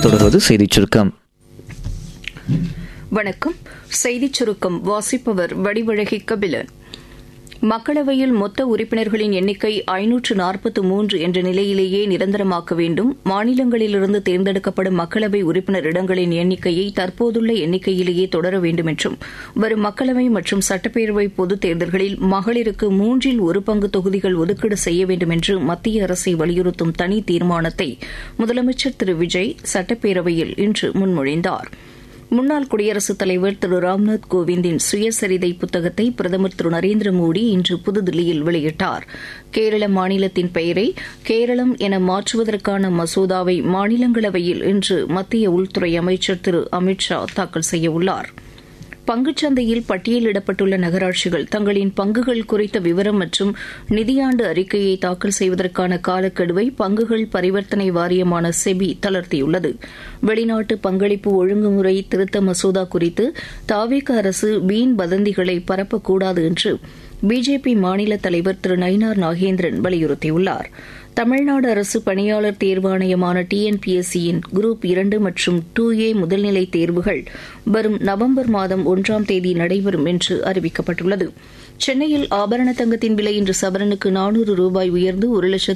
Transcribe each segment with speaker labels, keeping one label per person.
Speaker 1: தொடர்வது செய்திச் சுருக்கம்.
Speaker 2: வணக்கம். செய்திச் சுருக்கம் வாசிப்பவர் வடிவழகி கபிலன். மக்களவையில் மொத்த உறுப்பினர்களின் எண்ணிக்கை 543 என்ற நிலையிலேயே நிரந்தரமாக்க வேண்டும். மாநிலங்களிலிருந்து தேர்ந்தெடுக்கப்படும் மக்களவை உறுப்பினர் இடங்களின் எண்ணிக்கையை தற்போதுள்ள எண்ணிக்கையிலேயே தொடர வேண்டும் என்றும் வரும் மக்களவை மற்றும் சட்டப்பேரவை பொதுத் தேர்தல்களில் மகளிருக்கு 1/3 பங்கு தொகுதிகள் ஒதுக்கீடு செய்ய வேண்டும் என்று மத்திய அரசை வலியுறுத்தும் தனி தீர்மானத்தை முதலமைச்சர் திரு விஜய் சட்டப்பேரவையில் இன்று முன்மொழிந்தாா். முன்னாள் குடியரசுத் தலைவர் திரு ராம்நாத் கோவிந்தின் சுயசரிதை புத்தகத்தை பிரதமர் திரு நரேந்திர மோடி இன்று புதுதில்லியில் வெளியிட்டார். கேரள மாநிலத்தின் பெயரை கேரளம் என மாற்றுவதற்கான மசோதாவை மாநிலங்களவையில் இன்று மத்திய உள்துறை அமைச்சர் திரு அமித் ஷா தாக்கல் செய்யவுள்ளார். பங்குச்சந்தையில் பட்டியலிடப்பட்டுள்ள நகராட்சிகள் தங்களின் பங்குகள் குறித்த விவரம் மற்றும் நிதியாண்டு அறிக்கையை தாக்கல் செய்வதற்கான காலக்கெடுவை பங்குகள் பரிவர்த்தனை வாரியமான செபி தளர்த்தியுள்ளது. வெளிநாட்டு பங்களிப்பு ஒழுங்குமுறை திருத்த மசோதா குறித்து தாவேக அரசு வீண் வதந்திகளை பரப்பக்கூடாது என்று பிஜேபி மாநில தலைவர் திரு நயினார் நாகேந்திரன் வலியுறுத்தியுள்ளார். தமிழ்நாடு அரசு பணியாளர் தேர்வாணையமான டிஎன்பிஎஸ்சியின் குரூப் 2 மற்றும் 2A முதல்நிலை தேர்வுகள் வரும் நவம்பர் மாதம் 1ஆம் தேதி நடைபெறும் என்று அறிவிக்கப்பட்டுள்ளது. சென்னையில் ஆபரண தங்கத்தின் விலை இன்று சவரனுக்கு 400 ரூபாய் உயர்ந்து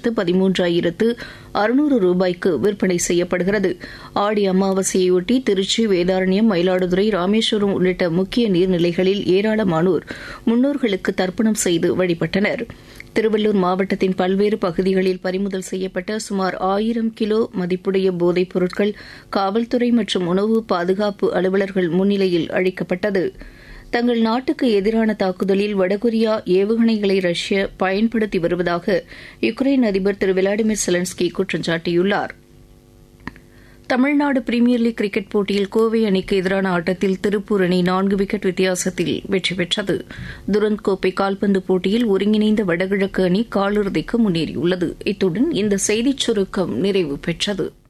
Speaker 2: 1,13,600 ரூபாய்க்கு விற்பனை செய்யப்படுகிறது. ஆடி அமாவாசையொட்டி திருச்சி, வேதாரண்யம், மயிலாடுதுறை, ராமேஸ்வரம் உள்ளிட்ட முக்கிய நீர்நிலைகளில் ஏராளமானோர் முன்னோர்களுக்கு தர்ப்பணம் செய்து வழிபட்டனர். திருவள்ளூர் மாவட்டத்தின் பல்வேறு பகுதிகளில் பறிமுதல் செய்யப்பட்ட சுமார் 1000 கிலோ மதிப்புடைய போதைப் பொருட்கள் காவல்துறை மற்றும் உணவு பாதுகாப்பு அலுவலர்கள் முன்னிலையில் அழிக்கப்பட்டது. தங்கள் நாட்டுக்கு எதிரான தாக்குதலில் வடகொரியா ஏவுகணைகளை ரஷ்யா பயன்படுத்தி வருவதாக யுக்ரைன் அதிபர் திரு விளாடிமிர் செலன்ஸ்கி குற்றம் சாட்டியுள்ளார். தமிழ்நாடு பிரீமியர் லீக் கிரிக்கெட் போட்டியில் கோவை அணிக்கு எதிரான ஆட்டத்தில் திருப்பூர் அணி 4 விக்கெட் வித்தியாசத்தில் வெற்றி பெற்றது. துரந்த் கோப்பை கால்பந்து போட்டியில் ஒருங்கிணைந்த வடகிழக்கு அணி காலிறுதிக்கு முன்னேறியுள்ளது. இத்துடன் இந்த செய்திச் சுருக்கம் நிறைவு பெற்றது.